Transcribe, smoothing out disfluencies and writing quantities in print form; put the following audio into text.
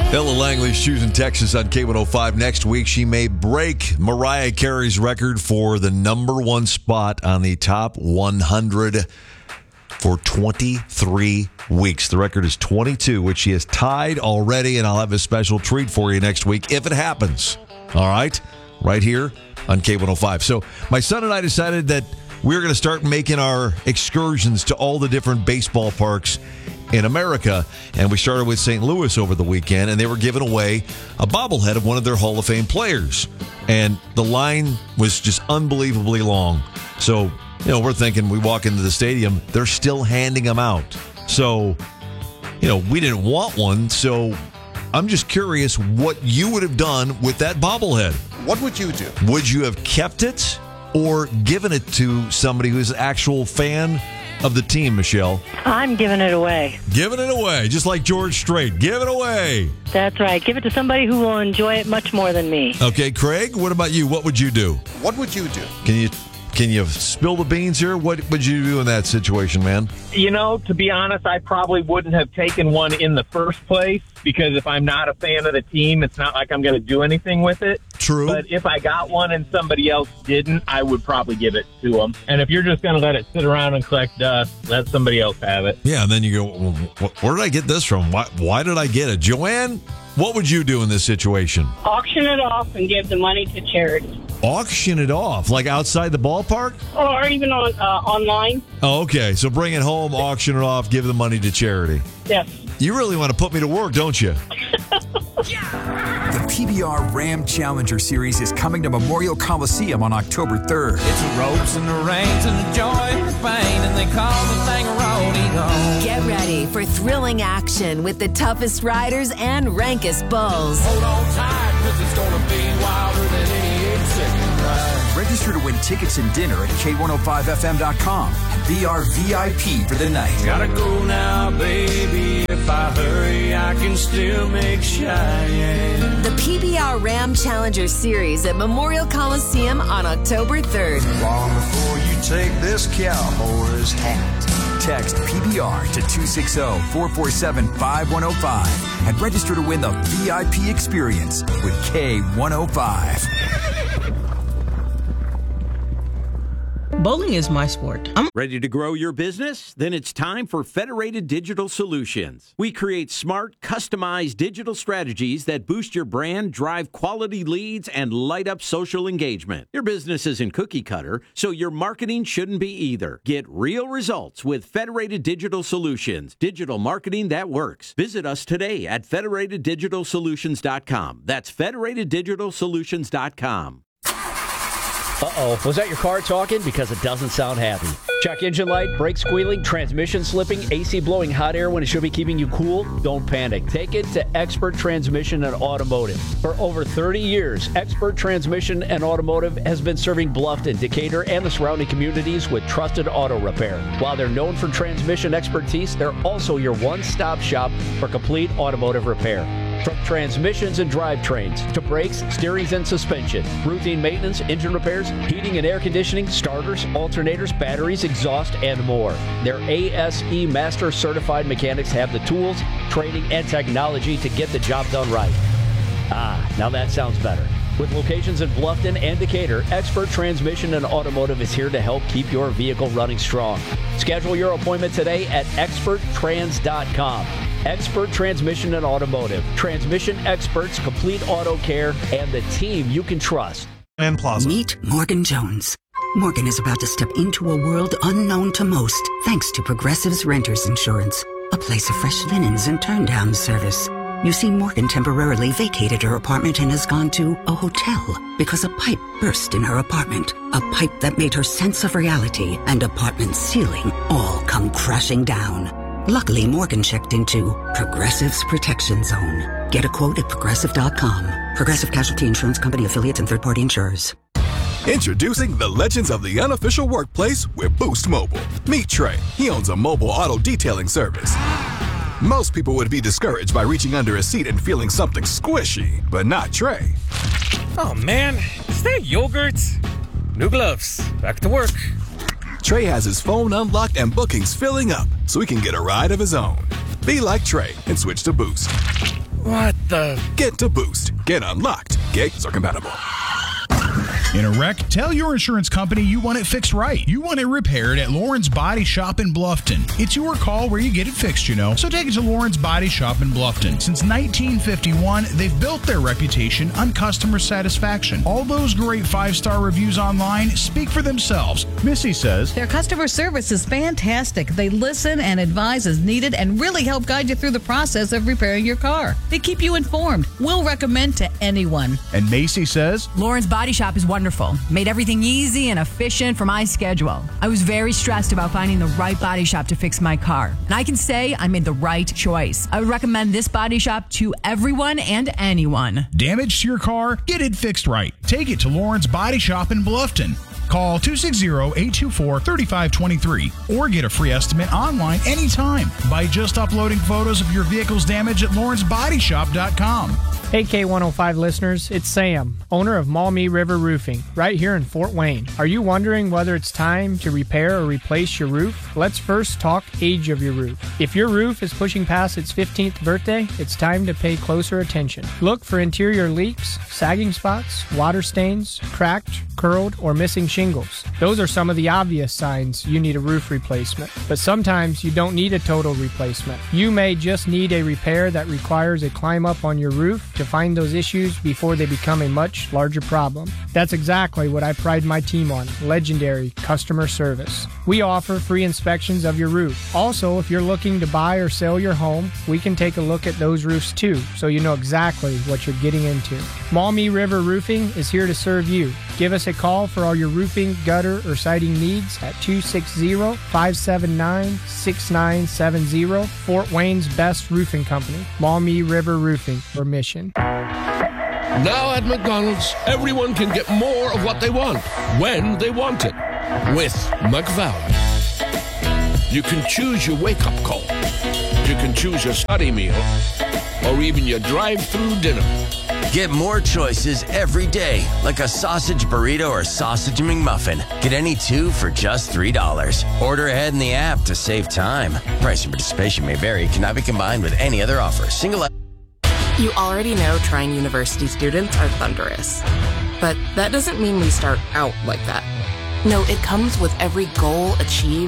Ella Langley's choosing Texas on K105. Next week, she may break Mariah Carey's record for the number one spot on the top 100 for 23 weeks. The record is 22, which she has tied already, and I'll have a special treat for you next week if it happens. All right? Right here on K105. So my son and I decided that we're going to start making our excursions to all the different baseball parks in America, and we started with St. Louis over the weekend, and they were giving away a bobblehead of one of their Hall of Fame players, and the line was just unbelievably long. So, we're thinking we walk into the stadium, they're still handing them out. So, we didn't want one, so I'm just curious what you would have done with that bobblehead. What would you do? Would you have kept it or given it to somebody who's an actual fan of the team, Michelle? I'm giving it away. Giving it away, just like George Strait. Give it away. That's right. Give it to somebody who will enjoy it much more than me. Okay, Craig, what about you? What would you do? What would you do? Can you spill the beans here? What would you do in that situation, man? To be honest, I probably wouldn't have taken one in the first place because if I'm not a fan of the team, it's not like I'm going to do anything with it. True. But if I got one and somebody else didn't, I would probably give it to them. And if you're just going to let it sit around and collect dust, let somebody else have it. Yeah, and then you go, well, where did I get this from? Why did I get it? Joanne, what would you do in this situation? Auction it off and give the money to charity. Auction it off, like outside the ballpark? Or even on online. Oh, okay. So bring it home, auction it off, give the money to charity. Yes. You really want to put me to work, don't you? The PBR Ram Challenger Series is coming to Memorial Coliseum on October 3rd. It's the ropes and the reins and the joy and the pain, and they call the thing a rolling on. Get ready for thrilling action with the toughest riders and rankest bulls. Hold on tight, because it's going to be wilder than any 8-second ride. Register to win tickets and dinner at K105FM.com and be our VIP for the night. Gotta go now, baby. If I hurry, I can still make Cheyenne. The PBR Ram Challenger Series at Memorial Coliseum on October 3rd. Long before you take this cowboy's hat. Text PBR to 260-447-5105 and register to win the VIP experience with K105. Bowling is my sport. Ready to grow your business? Then it's time for Federated Digital Solutions. We create smart, customized digital strategies that boost your brand, drive quality leads, and light up social engagement. Your business isn't cookie cutter, so your marketing shouldn't be either. Get real results with Federated Digital Solutions. Digital marketing that works. Visit us today at federateddigitalsolutions.com. That's federateddigitalsolutions.com. Uh-oh, was that your car talking? Because it doesn't sound happy. Check engine light, brake squealing, transmission slipping, AC blowing hot air when it should be keeping you cool? Don't panic. Take it to Expert Transmission and Automotive. For over 30 years, Expert Transmission and Automotive has been serving Bluffton, Decatur, and the surrounding communities with trusted auto repair. While they're known for transmission expertise, they're also your one-stop shop for complete automotive repair. From transmissions and drivetrains to brakes, steerings, and suspension, routine maintenance, engine repairs, heating and air conditioning, starters, alternators, batteries, exhaust, and more. Their ASE Master Certified mechanics have the tools, training, and technology to get the job done right. Now that sounds better. With locations in Bluffton and Decatur, Expert Transmission and Automotive is here to help keep your vehicle running strong. Schedule your appointment today at experttrans.com. Expert Transmission and Automotive. Transmission experts, complete auto care, and the team you can trust. And Plaza. Meet Morgan Jones. Morgan is about to step into a world unknown to most, thanks to Progressive's Renters Insurance, a place of fresh linens and turn-down service. You see, Morgan temporarily vacated her apartment and has gone to a hotel because a pipe burst in her apartment. A pipe that made her sense of reality and apartment ceiling all come crashing down. Luckily, Morgan checked into Progressive's Protection Zone. Get a quote at Progressive.com. Progressive Casualty Insurance Company, affiliates, and third-party insurers. Introducing the legends of the unofficial workplace with Boost Mobile. Meet Trey. He owns a mobile auto detailing service. Most people would be discouraged by reaching under a seat and feeling something squishy, but not Trey. Oh man, is that yogurt? New gloves. Back to work. Trey has his phone unlocked and bookings filling up so he can get a ride of his own. Be like Trey and switch to Boost. What the? Get to Boost. Get unlocked. Gates are compatible. In a wreck, tell your insurance company you want it fixed right. You want it repaired at Lauren's Body Shop in Bluffton. It's your call where you get it fixed, you know. So take it to Lauren's Body Shop in Bluffton. Since 1951, they've built their reputation on customer satisfaction. All those great 5-star reviews online speak for themselves. Missy says, their customer service is fantastic. They listen and advise as needed and really help guide you through the process of repairing your car. They keep you informed. We'll recommend to anyone. And Macy says, Lauren's Body Shop is wonderful. Made everything easy and efficient for my schedule. I was very stressed about finding the right body shop to fix my car. And I can say I made the right choice. I would recommend this body shop to everyone and anyone. Damage to your car? Get it fixed right. Take it to Lauren's Body Shop in Bluffton. Call 260-824-3523 or get a free estimate online anytime by just uploading photos of your vehicle's damage at lawrencebodyshop.com. Hey K105 listeners, it's Sam, owner of Maumee River Roofing, right here in Fort Wayne. Are you wondering whether it's time to repair or replace your roof? Let's first talk age of your roof. If your roof is pushing past its 15th birthday, it's time to pay closer attention. Look for interior leaks, sagging spots, water stains, cracked, curled, or missing shingles. Those are some of the obvious signs you need a roof replacement. But sometimes you don't need a total replacement. You may just need a repair that requires a climb up on your roof to find those issues before they become a much larger problem. That's exactly what I pride my team on, legendary customer service. We offer free inspections of your roof. Also, if you're looking to buy or sell your home, we can take a look at those roofs too, so you know exactly what you're getting into. Maumee River Roofing is here to serve you. Give us a call for all your roofing, gutter, or siding needs at 260-579-6970. Fort Wayne's best roofing company, Maumee River Roofing, for mission. Now at McDonald's, everyone can get more of what they want, when they want it, with McValue. You can choose your wake-up call. You can choose your study meal, or even your drive-through dinner. Get more choices every day, like a sausage burrito or sausage McMuffin. Get any two for just $3. Order ahead in the app to save time. Price and participation may vary. Cannot be combined with any other offer. Single. You already know Trine University students are thunderous. But that doesn't mean we start out like that. No, it comes with every goal achieved